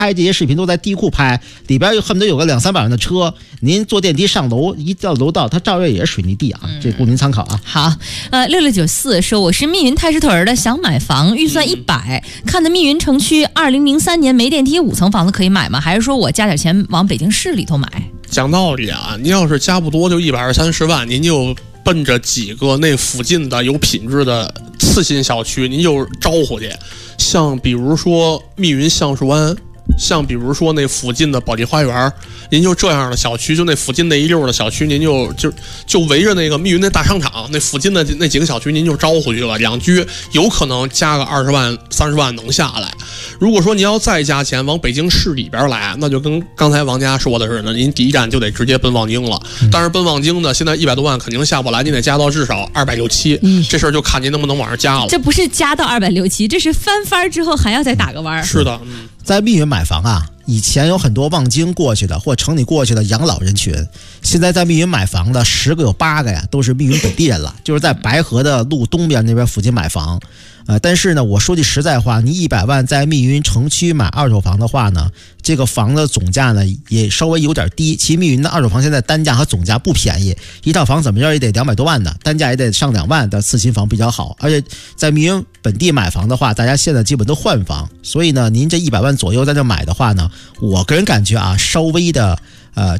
拍这些视频都在地库拍，里边恨不得有个200-300万的车，您坐电梯上楼，一到楼道，它照样也是水泥地啊，这供您参考啊。 好，6694说我是密云太师屯的，想买房，预算100，看的密云城区2003年没电梯5层房子可以买吗？还是说我加点钱往北京市里头买？ 讲道理啊，您要是加不多就120-130万，您就奔着几个那附近的有品质的次新小区，您就招呼去。像比如说密云橡树湾，像比如说那附近的保利花园，您就这样的小区，就那附近那一溜的小区，您就围着那个密云那大商场那附近的那几个小区，您就招呼去了，2居有可能加个20万30万能下来。如果说您要再加钱往北京市里边来，那就跟刚才王家说的似的，您第一站就得直接奔望京了。但是奔望京呢，现在100多万肯定下不来，您得加到至少260-270，这事儿就看您能不能往上加了。 这不是加到260-270，这是翻番之后还要再打个弯。 是的， 在密云买房啊，以前有很多望京过去的或城里过去的养老人群，现在在密云买房的10个有8个呀，都是密云本地人了，就是在白河的路东边那边附近买房。但是呢，我说句实在话，你100万在密云城区买二手房的话呢，这个房的总价呢也稍微有点低。其实密云的二手房现在单价和总价不便宜，一套房怎么着也得200多万的，单价也得上2万的次新房比较好。而且在密云本地买房的话，大家现在基本都换房，所以呢，您这100万左右在这买的话呢，我个人感觉啊，稍微的